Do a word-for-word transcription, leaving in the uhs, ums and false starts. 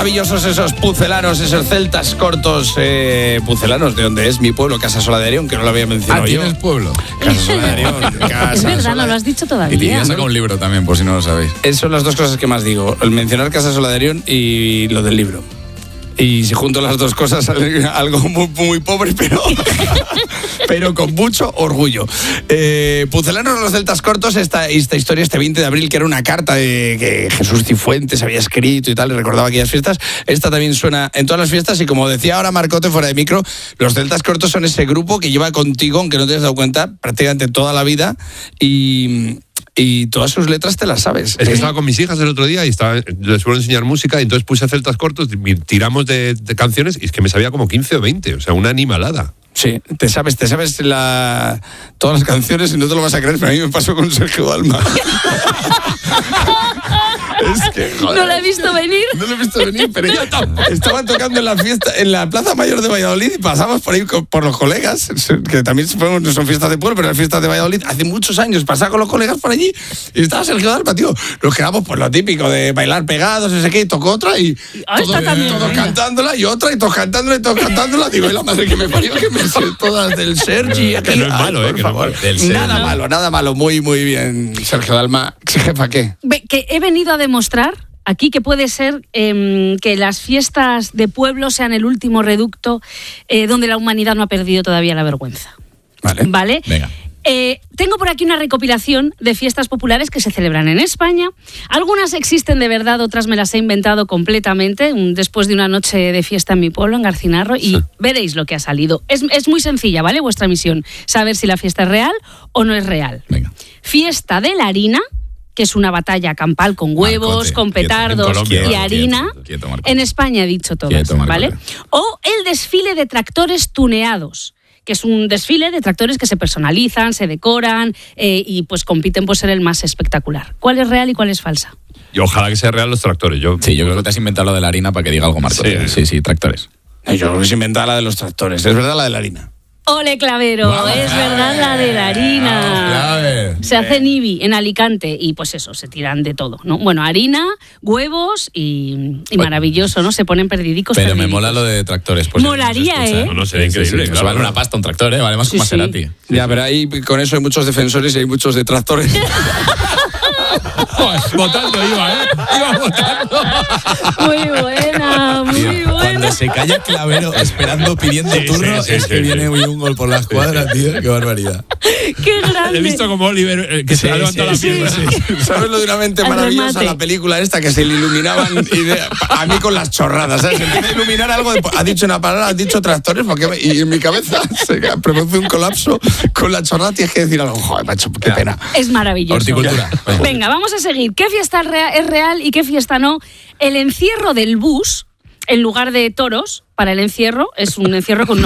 maravillosos esos pucelanos, esos celtas cortos, eh, pucelanos, de donde es mi pueblo, Casasola de Arión, que no lo había mencionado ah, yo. ¿tienes pueblo? Casasola de Arión. Casasola. Es verdad, no lo has dicho todavía. Y te iba sacar un libro también, por si no lo sabéis. Esas son las dos cosas que más digo, el mencionar Casasola de Arión y lo del libro. Y si junto las dos cosas sale algo muy, muy pobre, pero, pero con mucho orgullo. Eh, Pucelanos los celtas cortos, esta, esta historia, este veinte de abril, que era una carta de que Jesús Cifuentes había escrito y tal, y recordaba aquellas fiestas. Esta también suena en todas las fiestas y como decía ahora Marcote fuera de micro, los celtas cortos son ese grupo que lleva contigo, aunque no te has dado cuenta, prácticamente toda la vida y... Y todas sus letras te las sabes. Es que estaba con mis hijas el otro día y estaba, les suelo enseñar música y entonces puse celtas cortos, tiramos de, de canciones y es que me sabía como quince o veinte, o sea, una animalada. Sí, te sabes, te sabes la, todas las canciones y no te lo vas a creer, pero a mí me pasó con Sergio Dalma. Es que, joder, no lo he visto venir. No lo he visto venir, pero yo estaban tocando en la fiesta, en la Plaza Mayor de Valladolid y pasamos por ahí con, por los colegas, que también son, son fiestas de pueblo, pero eran fiestas de Valladolid. Hace muchos años pasaba con los colegas por allí y estaba Sergio Dalma, tío. Nos quedamos por lo típico de bailar pegados, no sé qué, y tocó otra y ah, todo, también, todos cantándola y otra y todos cantándola y todos cantándola. Digo, y la madre que me parió, que me sé todas del Sergi. Que no es malo, Ay, eh, por que favor. no es malo. Nada malo, nada malo. Muy, muy bien, Sergio Dalma. Jefa, ¿qué? Ve, que he venido a demostrar aquí que puede ser eh, que las fiestas de pueblo sean el último reducto eh, donde la humanidad no ha perdido todavía la vergüenza. Vale. ¿Vale? Venga. Eh, tengo por aquí una recopilación de fiestas populares que se celebran en España. Algunas existen de verdad, otras me las he inventado completamente, un, después de una noche de fiesta en mi pueblo, en Garcinarro, y sí. veréis lo que ha salido. Es, es muy sencilla, ¿vale? Vuestra misión, saber si la fiesta es real o no es real. Venga. Fiesta de la harina, que es una batalla campal con huevos, Marcote, con petardos Colombia, y harina. Quieto, quieto, en España he dicho todas, quieto, ¿vale? O el desfile de tractores tuneados, que es un desfile de tractores que se personalizan, se decoran eh, y pues compiten por ser el más espectacular. ¿Cuál es real y cuál es falsa? Y ojalá que sea real los tractores. Yo, sí, yo creo que te has inventado lo de la harina para que diga algo, Marco. Sí, sí, sí, tractores. Yo creo que se inventaba la de los tractores. Es verdad la de la harina. ¡Ole, Clavero! Vamos, es verdad la de la harina. Vamos, se hace en Ibi, en Alicante, y pues eso, se tiran de todo, ¿no? Bueno, harina, huevos y, y maravilloso, ¿no? Se ponen perdidicos. Pero perdidicos. me mola lo de tractores. Pues Molaría, ¿eh? No, no sé, increíble. Sí, sí, claro, vale claro. una pasta un tractor, ¿eh? Vale más que un sí, Maserati. sí. Ya, pero ahí con eso hay muchos defensores y hay muchos detractores. Votando iba, ¿eh? Iba votando. Muy buena, muy tío, buena. Cuando se calla Clavero esperando, pidiendo Sí, turno, sí, sí, es sí, que sí. viene muy un gol por la escuadra, tío. Qué barbaridad. ¡Qué grande! He visto como Oliver, eh, que Sí, se ha levantado sí, la sí, pierna. sí. ¿Sabes lo de una mente Al maravillosa? remate. La película esta que se le iluminaban y de, a mí con las chorradas, ¿sabes? Se empieza a iluminar algo, de, ha dicho una palabra, has dicho tractores, porque me, y en mi cabeza se produce un colapso con la chorrada, tienes que decir algo, joder, macho, qué pena. Es maravilloso. Horticultura. Venga, vamos a seguir. ¿Qué fiesta es rea- es real y qué fiesta no? El encierro del bus, en lugar de toros, para el encierro, es un encierro con